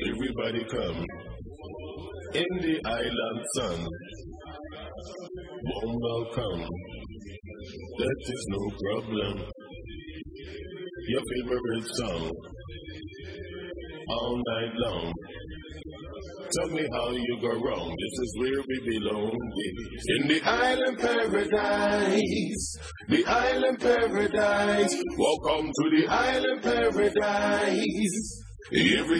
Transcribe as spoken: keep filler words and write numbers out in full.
Everybody come in the island sun. Warm welcome, that is no problem. Your favorite song, all night long. Tell me how you go wrong, this is where we belong. In the island paradise, the island paradise. Welcome to the island paradise. Every